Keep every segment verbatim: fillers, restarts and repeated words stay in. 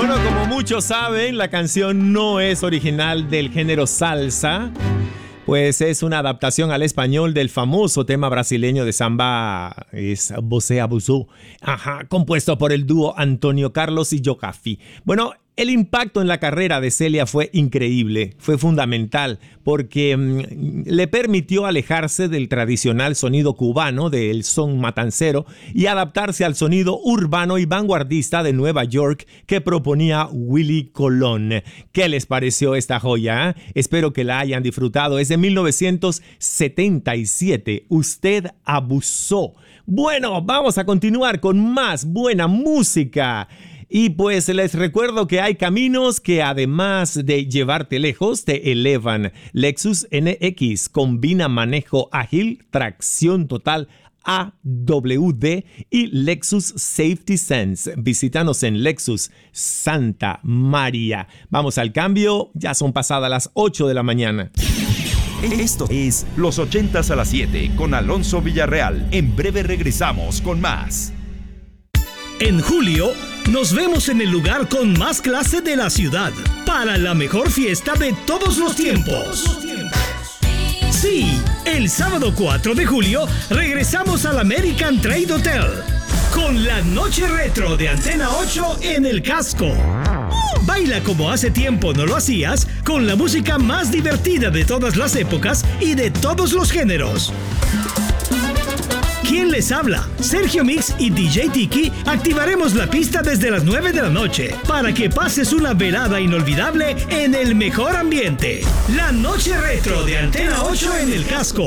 Bueno, como muchos saben, la canción no es original del género salsa, pues es una adaptación al español del famoso tema brasileño de samba, es Você Abusou, ajá, compuesto por el dúo Antonio Carlos y Jocafi. Bueno, el impacto en la carrera de Celia fue increíble, fue fundamental, porque mmm, le permitió alejarse del tradicional sonido cubano del son matancero y adaptarse al sonido urbano y vanguardista de Nueva York que proponía Willie Colón. ¿Qué les pareció esta joya? ¿Eh? Espero que la hayan disfrutado. Es de mil novecientos setenta y siete. Usted abusó. Bueno, vamos a continuar con más buena música. Y pues les recuerdo que hay caminos que además de llevarte lejos te elevan. Lexus N X combina manejo ágil, tracción total A W D y Lexus Safety Sense. Visítanos en Lexus Santa María. Vamos al cambio, ya son pasadas las ocho de la mañana. Esto es Los ochentas a las siete con Alonso Villarreal. En breve regresamos con más. En julio, nos vemos en el lugar con más clase de la ciudad para la mejor fiesta de todos los tiempos. Sí, el sábado cuatro de julio regresamos al American Trade Hotel con la noche retro de Antena ocho en el casco. Baila como hace tiempo no lo hacías con la música más divertida de todas las épocas y de todos los géneros. ¿Quién les habla? Sergio Mix y D J Tiki activaremos la pista desde las nueve de la noche para que pases una velada inolvidable en el mejor ambiente. La noche retro de Antena ocho en el casco.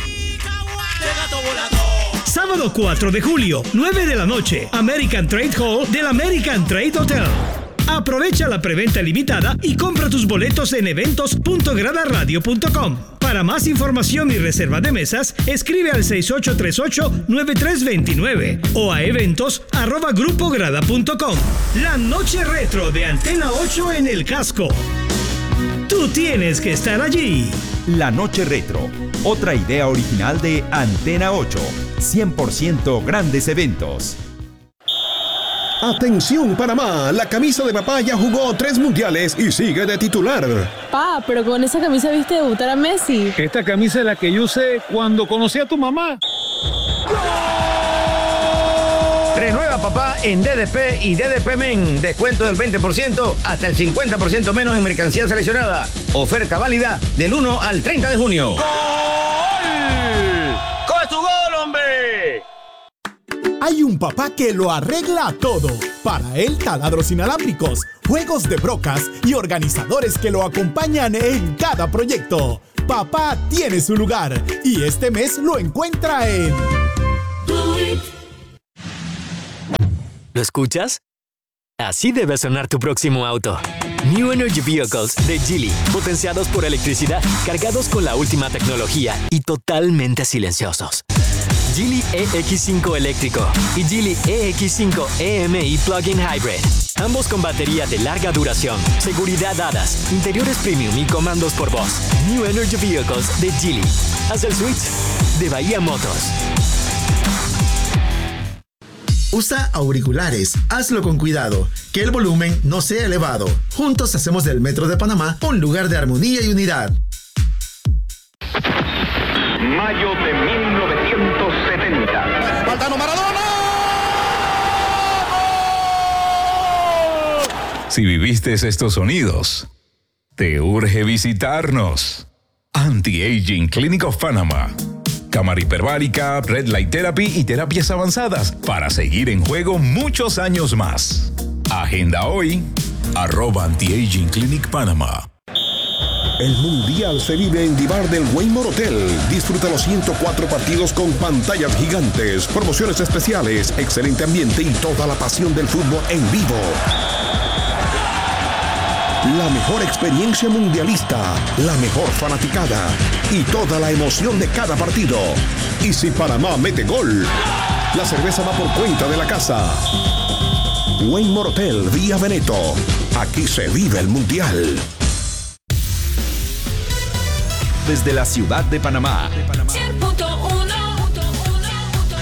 Sábado cuatro de julio, nueve de la noche, American Trade Hall del American Trade Hotel. Aprovecha la preventa limitada y compra tus boletos en eventos punto grada radio punto com. Para más información y reserva de mesas, escribe al seis ocho tres ocho nueve tres dos nueve o a eventos arroba grupo grada punto com. La noche retro de Antena ocho en el casco. Tú tienes que estar allí. La noche retro, otra idea original de Antena ocho. cien por ciento grandes eventos. Atención Panamá, la camisa de papá ya jugó tres mundiales y sigue de titular. Pa, pero con esa camisa viste debutar a Messi. Esta camisa es la que yo usé cuando conocí a tu mamá. Renueva papá en D D P y D D P Men. Descuento del veinte por ciento hasta el cincuenta por ciento menos en mercancía seleccionada. Oferta válida del uno al treinta de junio. ¡Gol! ¡Coge tu gol, hombre! Hay un papá que lo arregla todo. Para él, taladros inalámbricos, juegos de brocas y organizadores que lo acompañan en cada proyecto. Papá tiene su lugar y este mes lo encuentra en... ¿Lo escuchas? Así debe sonar tu próximo auto. New Energy Vehicles de Geely, potenciados por electricidad, cargados con la última tecnología y totalmente silenciosos. Geely E X cinco eléctrico y Geely E X cinco E M I Plug-in Hybrid. Ambos con batería de larga duración, seguridad A D A S, interiores premium y comandos por voz. New Energy Vehicles de Geely. Haz el switch de Bahía Motors. Usa auriculares, hazlo con cuidado, que el volumen no sea elevado. Juntos hacemos del Metro de Panamá un lugar de armonía y unidad. Mayo de mil novecientos setenta. ¡Faltano Maradona! Si viviste estos sonidos, te urge visitarnos. Anti-Aging Clinic of Panama. Cámara hiperbárica, Red Light Therapy y terapias avanzadas para seguir en juego muchos años más. Agenda hoy, arroba Anti-Aging Clinic Panama. El Mundial se vive en Divar del Waymore Hotel. Disfruta los ciento cuatro partidos con pantallas gigantes, promociones especiales, excelente ambiente y toda la pasión del fútbol en vivo. La mejor experiencia mundialista, la mejor fanaticada y toda la emoción de cada partido. Y si Panamá mete gol, la cerveza va por cuenta de la casa. Waymore Hotel Vía Veneto. Aquí se vive el Mundial. Desde la ciudad de Panamá.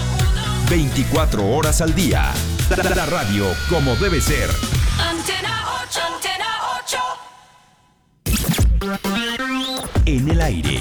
veinticuatro horas al día. La radio como debe ser. Antena En el aire.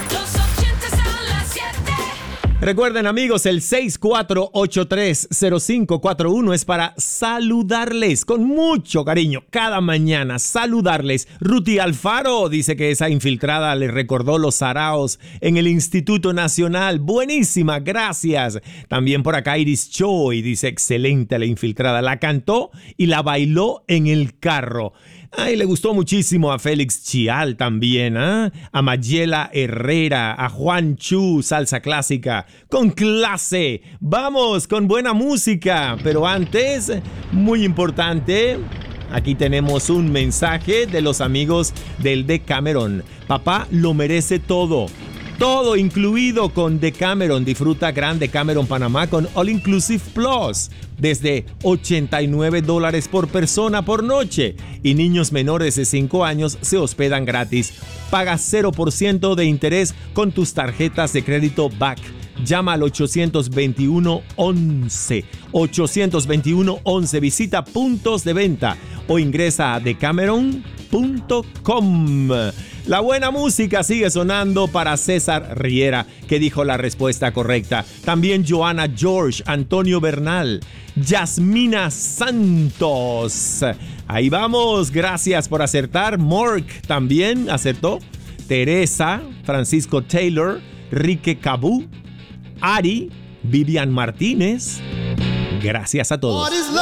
Recuerden, amigos, el seis cuatro ocho tres cero cinco cuatro uno es para saludarles con mucho cariño cada mañana. Saludarles. Ruti Alfaro dice que esa infiltrada le recordó los saraos en el Instituto Nacional. Buenísima, gracias. También por acá Iris Choi dice excelente la infiltrada. La cantó y la bailó en el carro. Ay, le gustó muchísimo a Félix Chial también, ¿eh? A Mayela Herrera, a Juan Chu, salsa clásica, con clase. Vamos, con buena música. Pero antes, muy importante, aquí tenemos un mensaje de los amigos del Decameron. Papá lo merece todo. Todo incluido con Decameron. Disfruta Gran Decameron Panamá con All Inclusive Plus desde ochenta y nueve dólares por persona por noche. Y niños menores de cinco años se hospedan gratis. Paga cero por ciento de interés con tus tarjetas de crédito B A C. Llama al ochocientos veintiuno once. ochocientos veintiuno once. Visita puntos de venta o ingresa a decameron punto com. La buena música sigue sonando para César Riera, que dijo la respuesta correcta. También Joana George, Antonio Bernal, Yasmina Santos. Ahí vamos, gracias por acertar. Mork también acertó. Teresa, Francisco Taylor, Rique Cabú, Ari, Vivian Martínez. Gracias a todos.